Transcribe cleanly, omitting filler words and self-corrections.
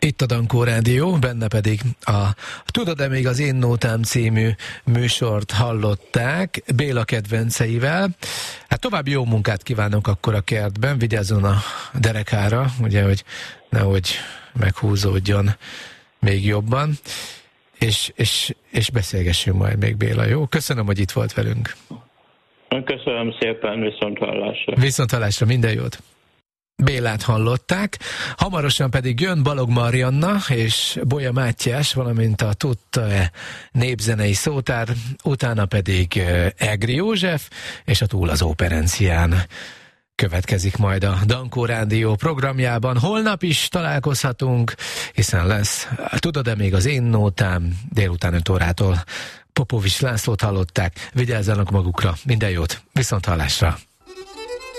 Itt a Dankó Rádió, benne pedig a Tudod-e még az én nótám című műsort hallották Béla kedvenceivel. Hát további jó munkát kívánok akkor a kertben, vigyázzon a derekára, ugye, hogy nehogy meghúzódjon még jobban, és beszélgessünk majd még, Béla, jó? Köszönöm, hogy itt volt velünk. Köszönöm szépen, viszonthallásra. Viszonthallásra, minden jót. Bélát hallották, hamarosan pedig jön Balog Marianna és Bolya Mátyás, valamint a Tudta-e népzenei szótár, utána pedig Egri József, és a Túl az Óperencián következik majd a Dankó Rádió programjában. Holnap is találkozhatunk, hiszen lesz, tudod-e még az én nótám, délután 5 órától Popovics Lászlót hallották, vigyázzanak magukra, minden jót, viszonthallásra!